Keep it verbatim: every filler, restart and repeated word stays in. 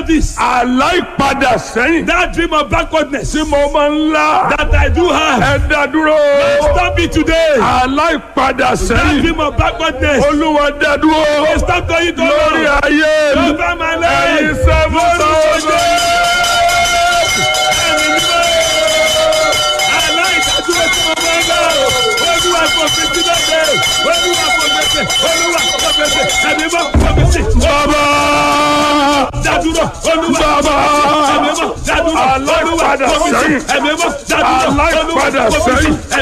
this. Aláìpadà sẹ́yìn. That dream of backwardness Tí mo máa ń lá. that I do have. Ẹ dá dúró. Stop it today. Aláìpadà That sẹ́yìn. dream of backwardness. Olúwa dá dúró. Stop going to Lórí ayé mi. over my life. Ẹ̀yin seven thousand. Bàbá. Bàbá. Aláìpadà sẹ́yìn. Aláìpadà sẹ́yìn.